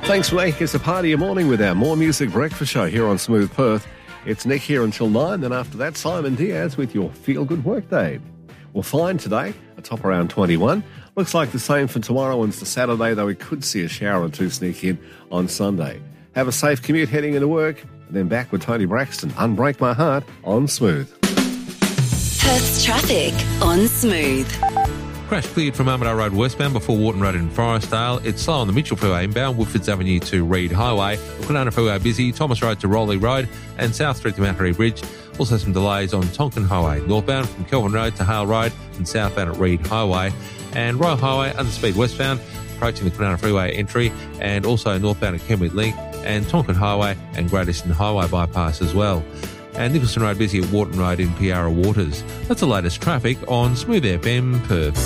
Thanks for making us a part of your morning with our More Music Breakfast Show here on Smooth Perth. It's Nick here until 9, then after that, Simon Diaz with your Feel Good Workday. Well, fine today, a top around 21. Looks like the same for tomorrow and for Saturday, though we could see a shower or two sneak in on Sunday. Have a safe commute heading into work, and then back with Tony Braxton, Unbreak My Heart on Smooth. Perth's traffic on Smooth. Crash cleared from Armadale Road westbound before Wharton Road in Forestdale. It's slow on the Mitchell Freeway inbound, Woodfords Avenue to Reed Highway. Kwinana Freeway busy, Thomas Road to Rowley Road and South Street to Mount Harry Bridge. Also some delays on Tonkin Highway, northbound from Kelvin Road to Hale Road and southbound at Reed Highway. And Royal Highway, underspeed westbound, approaching the Kwinana Freeway entry, and also northbound at Kenwood Link and Tonkin Highway and Great Eastern Highway bypass as well. And Nicholson Road busy at Wharton Road in Piara Waters. That's the latest traffic on Smooth FM Perth.